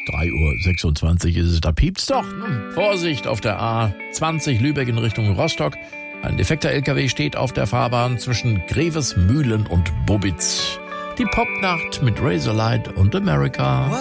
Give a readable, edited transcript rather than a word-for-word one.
3:26 Uhr ist es, da piept's doch. Vorsicht auf der A20 Lübeck in Richtung Rostock. Ein defekter LKW steht auf der Fahrbahn zwischen Grevesmühlen und Bobitz. Die Popnacht mit Razorlight und America.